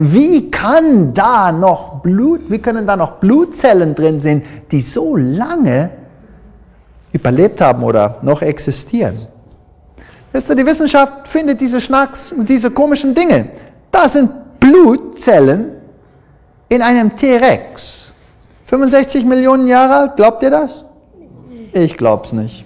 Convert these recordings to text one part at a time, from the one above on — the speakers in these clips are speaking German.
Wie können da noch Blutzellen drin sein, die so lange überlebt haben oder noch existieren? Wisst ihr, die Wissenschaft findet diese Schnacks und diese komischen Dinge. Das sind Blutzellen in einem T-Rex. 65 Millionen Jahre alt, glaubt ihr das? Ich glaub's nicht.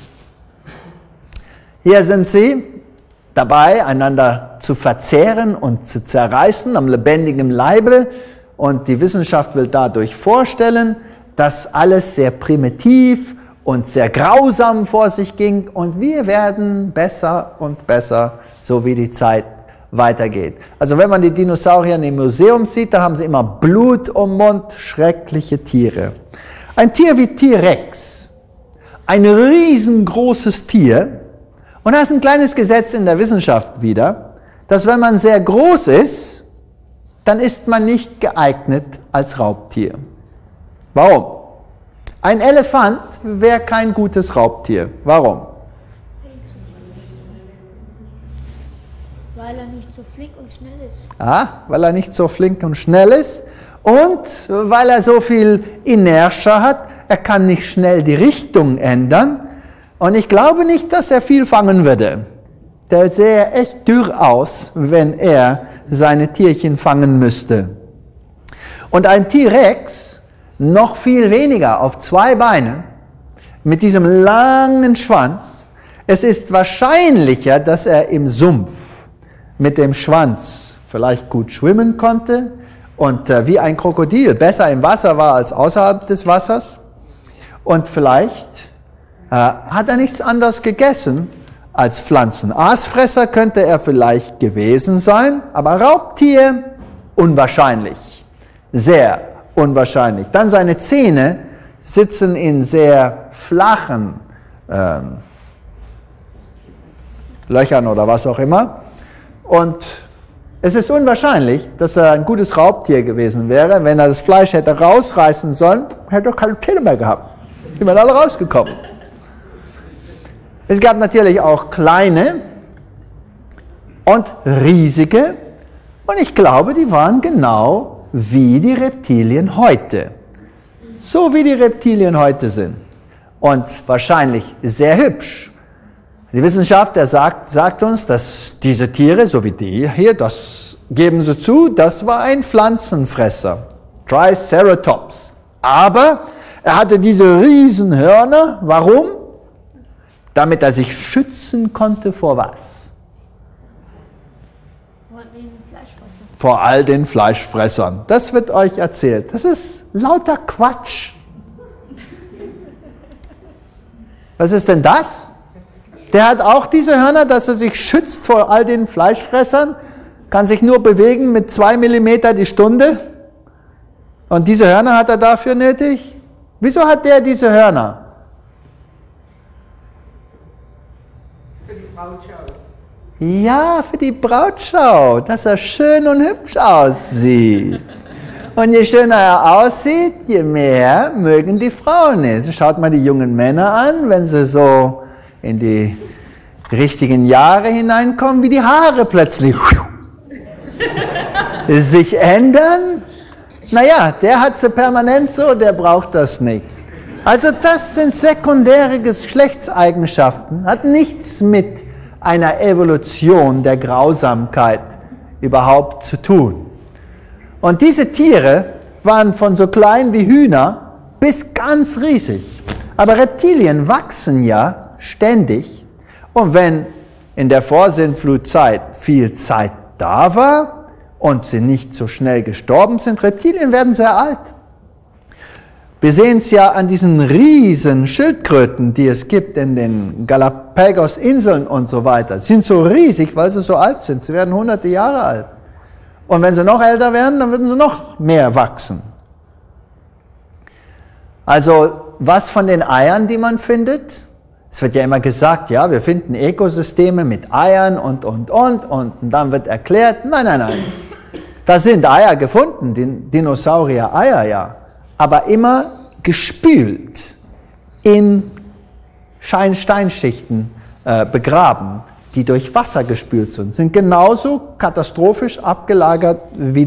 Hier sind sie dabei, einander zu verzehren und zu zerreißen am lebendigen Leibe. Und die Wissenschaft will dadurch vorstellen, dass alles sehr primitiv und sehr grausam vor sich ging. Und wir werden besser und besser, so wie die Zeit weitergeht. Also wenn man die Dinosaurier im Museum sieht, da haben sie immer Blut um den Mund, schreckliche Tiere. Ein Tier wie T-Rex, ein riesengroßes Tier. Und da ist ein kleines Gesetz in der Wissenschaft wieder, dass wenn man sehr groß ist, dann ist man nicht geeignet als Raubtier. Warum? Ein Elefant wäre kein gutes Raubtier. Warum? Weil er nicht so flink und schnell ist. Weil er nicht so flink und schnell ist und weil er so viel Inertia hat. Er kann nicht schnell die Richtung ändern. Und ich glaube nicht, dass er viel fangen würde. Der sähe echt dürr aus, wenn er seine Tierchen fangen müsste. Und ein T-Rex, noch viel weniger, auf 2 Beinen, mit diesem langen Schwanz. Es ist wahrscheinlicher, dass er im Sumpf mit dem Schwanz vielleicht gut schwimmen konnte und wie ein Krokodil besser im Wasser war als außerhalb des Wassers. Und vielleicht hat er nichts anderes gegessen als Pflanzen. Aasfresser könnte er vielleicht gewesen sein, aber Raubtier unwahrscheinlich, sehr unwahrscheinlich. Dann seine Zähne sitzen in sehr flachen Löchern oder was auch immer. Und es ist unwahrscheinlich, dass er ein gutes Raubtier gewesen wäre. Wenn er das Fleisch hätte rausreißen sollen, hätte er keine Zähne mehr gehabt. Die wären alle rausgekommen. Es gab natürlich auch kleine und riesige. Und ich glaube, die waren genau wie die Reptilien heute. So wie die Reptilien heute sind. Und wahrscheinlich sehr hübsch. Die Wissenschaft sagt uns, dass diese Tiere, so wie die hier, das geben sie zu, das war ein Pflanzenfresser. Triceratops. Aber er hatte diese riesen Hörner. Warum? Damit er sich schützen konnte vor was? Vor den Fleischfressern. Vor all den Fleischfressern. Das wird euch erzählt. Das ist lauter Quatsch. Was ist denn das? Der hat auch diese Hörner, dass er sich schützt vor all den Fleischfressern, kann sich nur bewegen mit 2 Millimeter die Stunde. Und diese Hörner hat er dafür nötig? Wieso hat der diese Hörner? Für die Brautschau. Ja, für die Brautschau, dass er schön und hübsch aussieht. Und je schöner er aussieht, je mehr mögen die Frauen es. Schaut mal die jungen Männer an, wenn sie so in die richtigen Jahre hineinkommen, wie die Haare plötzlich sich ändern. Naja, der hat sie permanent so, der braucht das nicht. Also das sind sekundäre Geschlechtseigenschaften, hat nichts mit einer Evolution der Grausamkeit überhaupt zu tun. Und diese Tiere waren von so klein wie Hühner bis ganz riesig. Aber Reptilien wachsen ja ständig. Und wenn in der Vorsintflutzeit viel Zeit da war und sie nicht so schnell gestorben sind, Reptilien werden sehr alt. Wir sehen es ja an diesen riesen Schildkröten, die es gibt in den Galapagos-Inseln und so weiter. Sie sind so riesig, weil sie so alt sind. Sie werden hunderte Jahre alt. Und wenn sie noch älter werden, dann würden sie noch mehr wachsen. Also, was von den Eiern, die man findet? Es wird ja immer gesagt, ja, wir finden Ökosysteme mit Eiern und dann wird erklärt, nein. Da sind Eier gefunden, Dinosaurier-Eier, ja. Aber immer gespült in Steinschichten begraben. die durch Wasser gespült sind genauso katastrophisch abgelagert wie